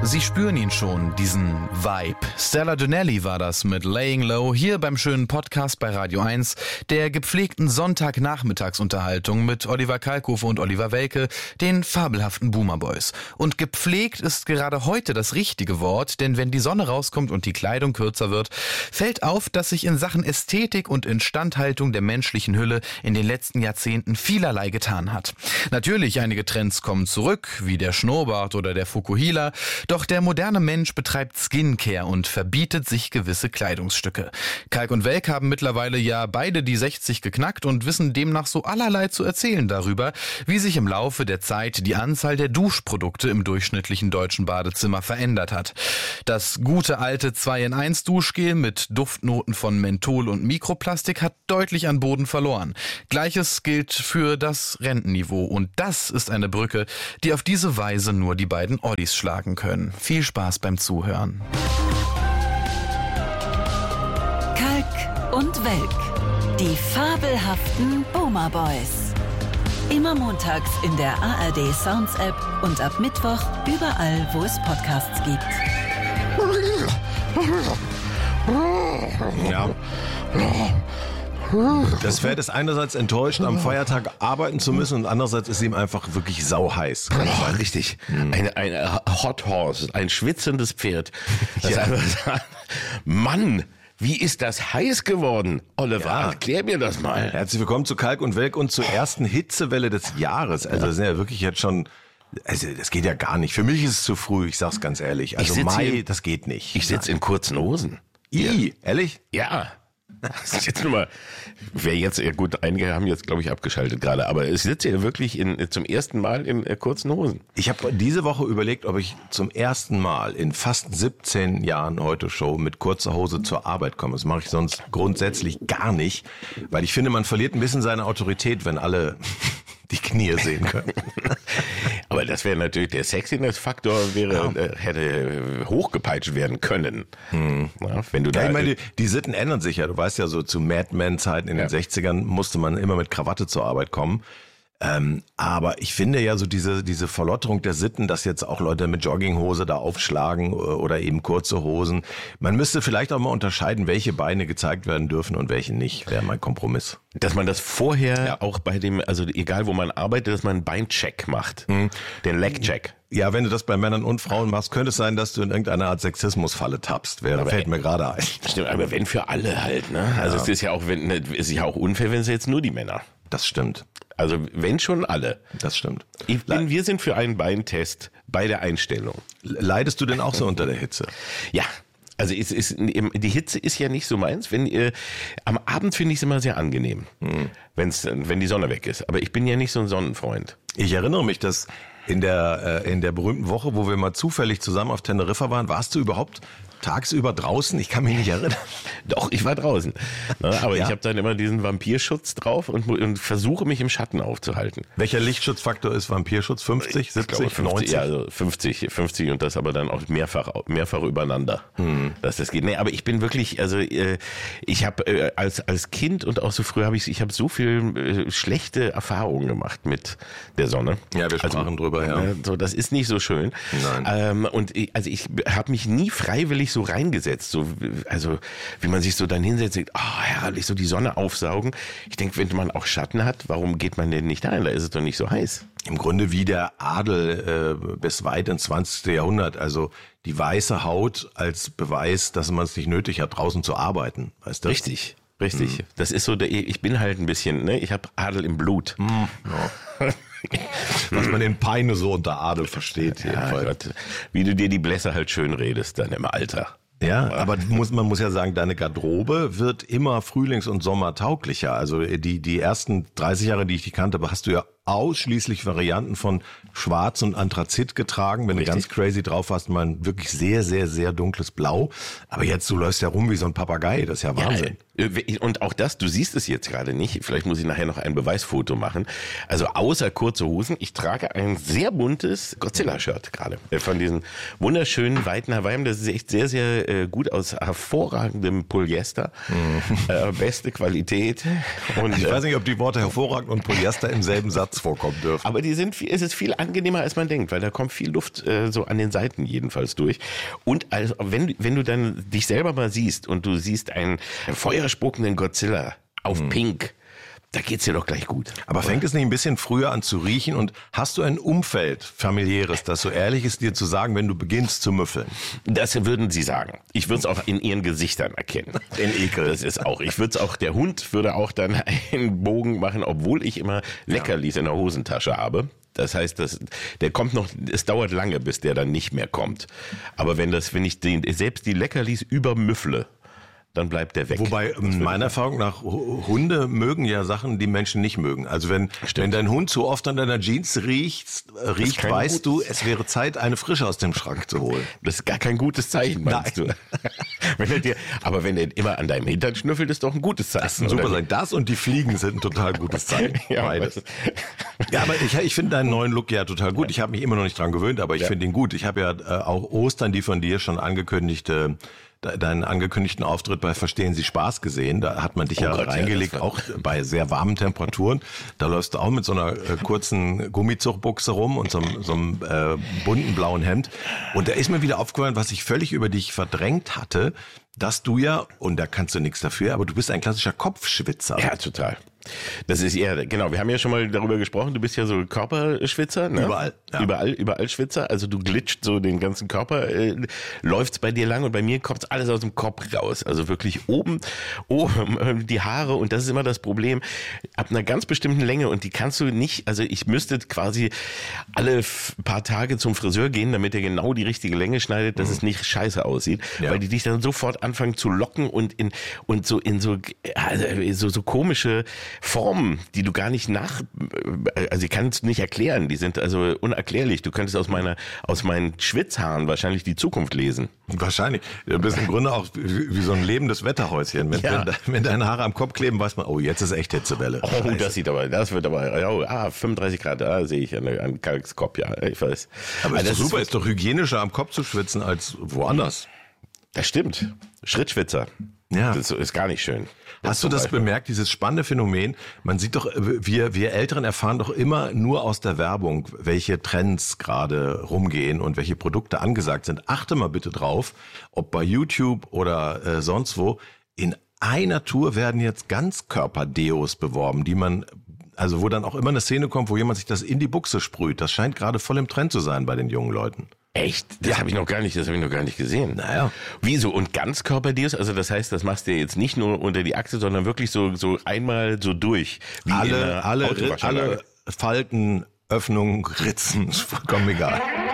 Sie spüren ihn schon, diesen Vibe. Stella Donnelly war das mit Laying Low hier beim schönen Podcast bei Radio 1, der gepflegten Sonntagnachmittagsunterhaltung mit Oliver Kalkofe und Oliver Welke, den fabelhaften Boomer Boys. Und gepflegt ist gerade heute das richtige Wort, denn wenn die Sonne rauskommt und die Kleidung kürzer wird, fällt auf, dass sich in Sachen Ästhetik und Instandhaltung der menschlichen Hülle in den letzten Jahrzehnten vielerlei getan hat. Natürlich, einige Trends kommen zurück, wie der Schnurrbart oder der Fukuhila, doch der moderne Mensch betreibt Skincare und verbietet sich gewisse Kleidungsstücke. Kalk und Welk haben mittlerweile ja beide die 60 geknackt und wissen demnach so allerlei zu erzählen darüber, wie sich im Laufe der Zeit die Anzahl der Duschprodukte im durchschnittlichen deutschen Badezimmer verändert hat. Das gute alte 2-in-1 Duschgel mit Duftnoten von Menthol und Mikroplastik hat deutlich an Boden verloren. Gleiches gilt für das Rentenniveau und das ist eine Brücke, die auf diese Weise nur die beiden Ollis schlagen können. Viel Spaß beim Zuhören. Kalk und Welk, die fabelhaften Boomer Boys. Immer montags in der ARD Sounds App und ab Mittwoch überall, wo es Podcasts gibt. Ja. Das Pferd ist einerseits enttäuscht, am Feiertag arbeiten zu müssen und andererseits ist ihm einfach wirklich sauheiß. Oh, richtig. Ein Hot Horse, ein schwitzendes Pferd. Das einfach sagt, Mann, wie ist das heiß geworden? Oliver, erklär mir das mal. Herzlich willkommen zu Kalk und Welk und zur ersten Hitzewelle des Jahres. Also das sind ja wirklich jetzt schon... Also das geht ja gar nicht. Für mich ist es zu früh, ich sag's ganz ehrlich. Also Mai, das geht nicht. Ich sitze in kurzen Hosen. Ehrlich? Ja. Das ist jetzt nur mal, gut, einige haben jetzt, glaube ich, abgeschaltet gerade, aber ich sitze hier wirklich zum ersten Mal in kurzen Hosen. Ich habe diese Woche überlegt, ob ich zum ersten Mal in fast 17 Jahren Heute-Show mit kurzer Hose zur Arbeit komme. Das mache ich sonst grundsätzlich gar nicht, weil ich finde, man verliert ein bisschen seine Autorität, wenn alle die Knie sehen können. Aber das wäre natürlich, der Sexiness-Faktor hätte hochgepeitscht werden können. Ja, wenn du ich meine, die Sitten ändern sich ja. Du weißt ja, so zu Mad Men-Zeiten in den 60ern musste man immer mit Krawatte zur Arbeit kommen. Aber ich finde ja so diese Verlotterung der Sitten, dass jetzt auch Leute mit Jogginghose da aufschlagen oder eben kurze Hosen. Man müsste vielleicht auch mal unterscheiden, welche Beine gezeigt werden dürfen und welche nicht, wäre mein Kompromiss. Dass man das vorher auch bei dem, also egal wo man arbeitet, dass man einen Beincheck macht. Den Legcheck. Ja, wenn du das bei Männern und Frauen machst, könnte es sein, dass du in irgendeiner Art Sexismusfalle tappst. Fällt mir gerade ein. Stimmt, aber wenn für alle halt, ne? Also es ist ja auch unfair, wenn es jetzt nur die Männer. Das stimmt. Also wenn schon alle. Das stimmt. Wir sind für einen Beintest bei der Einstellung. Leidest du denn auch so unter der Hitze? Ja. Also die Hitze ist ja nicht so meins. Am Abend finde ich es immer sehr angenehm, wenn die Sonne weg ist. Aber ich bin ja nicht so ein Sonnenfreund. Ich erinnere mich, dass in der berühmten Woche, wo wir mal zufällig zusammen auf Teneriffa waren, warst du überhaupt tagsüber draußen? Ich kann mich nicht erinnern. Doch, ich war draußen. Aber ich habe dann immer diesen Vampirschutz drauf und versuche mich im Schatten aufzuhalten. Welcher Lichtschutzfaktor ist Vampirschutz? 50, 70, 50, 90? Ja, also 50 und das aber dann auch mehrfach übereinander. Dass das geht. Nee, aber ich bin wirklich, also ich habe als Kind und auch so früh ich habe so viel schlechte Erfahrungen gemacht mit der Sonne. Ja, wir sprachen drüber, ja. So, das ist nicht so schön. Nein. Ich habe mich nie freiwillig so reingesetzt, also wie man sich so dann hinsetzt, herrlich, so die Sonne aufsaugen. Ich denke, wenn man auch Schatten hat, warum geht man denn nicht rein? Da ist es doch nicht so heiß. Im Grunde wie der Adel bis weit ins 20. Jahrhundert, also die weiße Haut als Beweis, dass man es nicht nötig hat, draußen zu arbeiten. Weißt du? Richtig. Das ist so, ich bin halt ein bisschen, ne? Ich habe Adel im Blut. Ja. Was man in Peine so unter Adel versteht. Ja, Gott, wie du dir die Blässe halt schön redest dann im Alter. Ja, aber man muss ja sagen, deine Garderobe wird immer frühlings- und sommertauglicher. Also die ersten 30 Jahre, die ich dich kannte, hast du ja ausschließlich Varianten von Schwarz und Anthrazit getragen. Wenn du ganz crazy drauf warst, mal ein wirklich sehr, sehr, sehr dunkles Blau. Aber jetzt, du läufst ja rum wie so ein Papagei. Das ist ja Wahnsinn. Ja, und auch das, du siehst es jetzt gerade nicht. Vielleicht muss ich nachher noch ein Beweisfoto machen. Also außer kurze Hosen, ich trage ein sehr buntes Godzilla-Shirt gerade. Von diesen wunderschönen weiten Hawaii. Das ist echt sehr, sehr gut aus hervorragendem Polyester. Beste Qualität. Und ich weiß nicht, ob die Worte hervorragend und Polyester im selben Satz nachts vorkommen dürfen. Aber es ist viel angenehmer, als man denkt, weil da kommt viel Luft so an den Seiten jedenfalls durch. Und also, wenn du dann dich selber mal siehst und du siehst einen feuerspuckenden Godzilla auf Pink, da geht's dir doch gleich gut. Aber fängt es nicht ein bisschen früher an zu riechen und hast du ein Umfeld, familiäres, das so ehrlich ist, dir zu sagen, wenn du beginnst zu müffeln? Das würden sie sagen. Ich würde es auch in ihren Gesichtern erkennen. Den Ekel. Das ist auch. Ich würde es auch, der Hund würde auch dann einen Bogen machen, obwohl ich immer Leckerlis in der Hosentasche habe. Das heißt, der kommt noch, es dauert lange, bis der dann nicht mehr kommt. Aber wenn ich selbst die Leckerlis übermüffle, dann bleibt der weg. Wobei, meiner Erfahrung nach, Hunde mögen ja Sachen, die Menschen nicht mögen. Also wenn dein Hund zu oft an deiner Jeans riecht, weißt du, es wäre Zeit, eine frische aus dem Schrank zu holen. Das ist gar kein gutes Zeichen, meinst du? Aber wenn er immer an deinem Hintern schnüffelt, ist doch ein gutes Zeichen. Das ist ein super Zeichen. Das und die Fliegen sind ein total gutes Zeichen. Beides. Ja, aber ich finde deinen neuen Look ja total gut. Ich habe mich immer noch nicht dran gewöhnt, aber ich finde ihn gut. Ich habe ja auch Ostern die von dir schon deinen angekündigten Auftritt bei Verstehen Sie Spaß gesehen. Da hat man dich reingelegt, auch bei sehr warmen Temperaturen. Da läufst du auch mit so einer kurzen Gummizuchtbuchse rum und so einem bunten blauen Hemd. Und da ist mir wieder aufgefallen, was ich völlig über dich verdrängt hatte, dass du ja, und da kannst du nichts dafür, aber du bist ein klassischer Kopfschwitzer. Ja, total. Das ist eher, genau, wir haben ja schon mal darüber gesprochen, du bist ja so Körperschwitzer, ne? Überall. Ja. Überall Schwitzer, also du glitscht so den ganzen Körper, läuft's bei dir lang und bei mir kommt's alles aus dem Kopf raus, also wirklich oben die Haare und das ist immer das Problem, ab einer ganz bestimmten Länge und die kannst du nicht, also ich müsste quasi alle paar Tage zum Friseur gehen, damit er genau die richtige Länge schneidet, dass es nicht scheiße aussieht, weil die dich dann sofort anfangen zu locken und in so komische Formen, die du gar nicht also ich kann es nicht erklären, die sind also unerklärlich. Du könntest aus meinen Schwitzhaaren wahrscheinlich die Zukunft lesen. Wahrscheinlich. Du bist im Grunde auch wie so ein lebendes Wetterhäuschen. Wenn deine Haare am Kopf kleben, weiß man, oh, jetzt ist echt Hitzewelle. Oh, das wird aber, 35 Grad, da sehe ich an Kalks Kopf, ja, ich weiß. Aber ist doch super, ist doch hygienischer am Kopf zu schwitzen als woanders. Das stimmt. Schrittschwitzer. Ja. Das ist gar nicht schön. Hast du das bemerkt, dieses spannende Phänomen? Man sieht doch, wir Älteren erfahren doch immer nur aus der Werbung, welche Trends gerade rumgehen und welche Produkte angesagt sind. Achte mal bitte drauf, ob bei YouTube oder sonst wo, in einer Tour werden jetzt Ganzkörper-Deos beworben, wo dann auch immer eine Szene kommt, wo jemand sich das in die Buchse sprüht. Das scheint gerade voll im Trend zu sein bei den jungen Leuten. Echt? Das habe ich noch gar nicht gesehen. Naja. Wieso? Und Ganzkörperdeos? Also das heißt, das machst du jetzt nicht nur unter die Achse, sondern wirklich so einmal so durch. Wie alle Falten, Öffnungen, Ritzen, vollkommen egal.